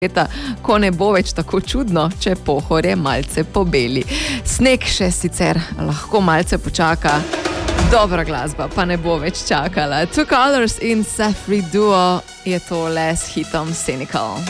leta, ko ne bo več tako čudno, če pohorje malce pobeli. Sneg še sicer lahko malce počaka, dobra glasba pa ne bo več čakala. Two Colors in Safri Duo je tole s hitom Cynical.